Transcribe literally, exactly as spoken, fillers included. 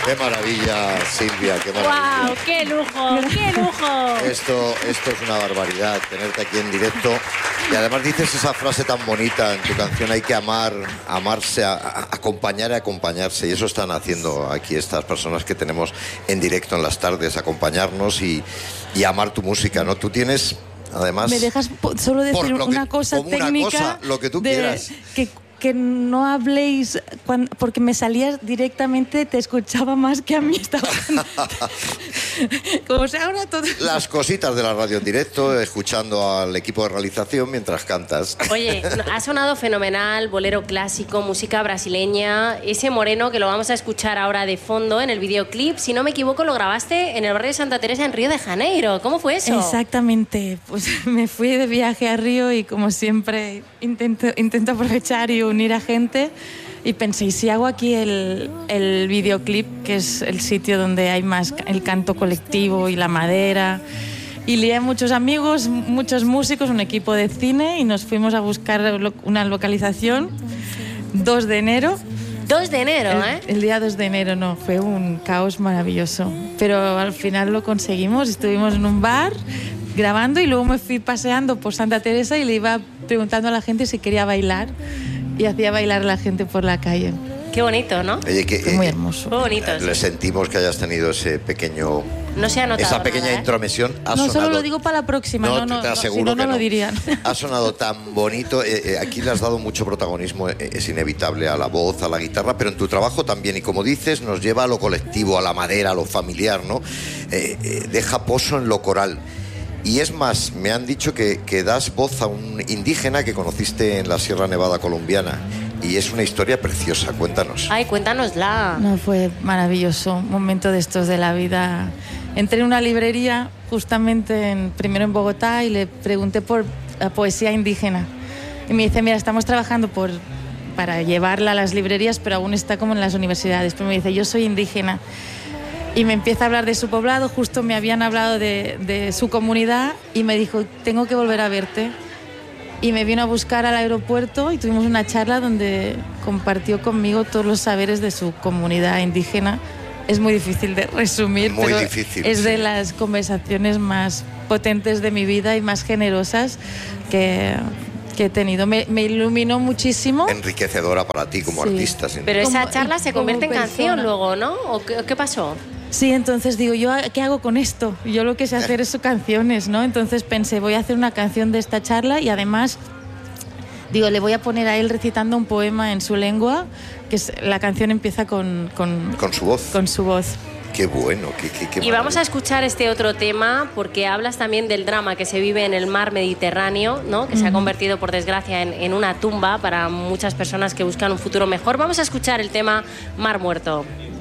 Qué maravilla, Silvia, qué maravilla. ¡Wow! ¡Qué lujo! ¡Qué lujo! Esto, esto es una barbaridad, tenerte aquí en directo. Y además dices esa frase tan bonita en tu canción, hay que amar, amarse, a, a, acompañar y acompañarse. Y eso están haciendo aquí estas personas que tenemos en directo en las tardes, acompañarnos y, y amar tu música, ¿no? Tú tienes, además... ¿Me dejas solo decir que, una cosa como técnica? Una cosa, lo que tú de, quieras. Que, que no habléis, cuando, porque me salías directamente, te escuchaba más que a mí. Estaba como se ahora todo. Las cositas de la radio en directo, escuchando al equipo de realización mientras cantas. Oye, ha sonado fenomenal, bolero clásico, música brasileña, ese moreno que lo vamos a escuchar ahora de fondo en el videoclip, si no me equivoco lo grabaste en el barrio de Santa Teresa en Río de Janeiro. ¿Cómo fue eso? Exactamente, pues me fui de viaje a Río y como siempre intento, intento aprovechar y unir a gente. Y pensé, ¿y si hago aquí el, el videoclip, que es el sitio donde hay más el canto colectivo y la madera? Y lié muchos amigos, muchos músicos, un equipo de cine y nos fuimos a buscar una localización. dos de enero. dos de enero, el, ¿eh? El día dos de enero, no, fue un caos maravilloso. Pero al final lo conseguimos, estuvimos en un bar grabando y luego me fui paseando por Santa Teresa y le iba preguntando a la gente si quería bailar. Y hacía bailar a la gente por la calle. Qué bonito, ¿no? Oye, que, Fue muy hermoso. Muy bonito. Eh, le sentimos que hayas tenido ese pequeño... No se ha notado esa pequeña nada, ¿eh? intromisión. Ha no, sonado, solo lo digo para la próxima. No, No, no, te no, aseguro si no, no que lo dirían. Ha sonado tan bonito. Eh, eh, aquí le has dado mucho protagonismo, eh, es inevitable, a la voz, a la guitarra, pero en tu trabajo también. Y como dices, nos lleva a lo colectivo, a la madera, a lo familiar, ¿no? Eh, eh, deja pozo en lo coral. Y es más, me han dicho que, que das voz a un indígena que conociste en la Sierra Nevada colombiana. Y es una historia preciosa, cuéntanos. Ay, cuéntanosla. No, fue maravilloso, un momento de estos de la vida. Entré en una librería, justamente en, primero en Bogotá, y le pregunté por la poesía indígena. Y me dice, mira, estamos trabajando por, para llevarla a las librerías, pero aún está como en las universidades. Pero me dice, yo soy indígena. Y me empieza a hablar de su poblado, justo me habían hablado de, de su comunidad, y me dijo, tengo que volver a verte. Y me vino a buscar al aeropuerto y tuvimos una charla donde compartió conmigo todos los saberes de su comunidad indígena. Es muy difícil de resumir, muy pero difícil, es de sí. las conversaciones más potentes de mi vida y más generosas que, que he tenido. Me, me iluminó muchísimo. Enriquecedora para ti como Sí. artista. Sin Pero duda. esa charla se como convierte en persona. canción luego, ¿no? ¿O qué, qué pasó? Sí, entonces digo, ¿yo qué hago con esto? Yo lo que sé hacer es canciones, ¿no? Entonces pensé, voy a hacer una canción de esta charla y además... Digo, le voy a poner a él recitando un poema en su lengua, que es, la canción empieza con, con, Con su voz. Con su voz. Qué bueno, qué, qué, qué Y vamos maravilla. a escuchar este otro tema porque hablas también del drama que se vive en el mar Mediterráneo, ¿no? Que se ha convertido, por desgracia, en, en una tumba para muchas personas que buscan un futuro mejor. Vamos a escuchar el tema Mar Muerto.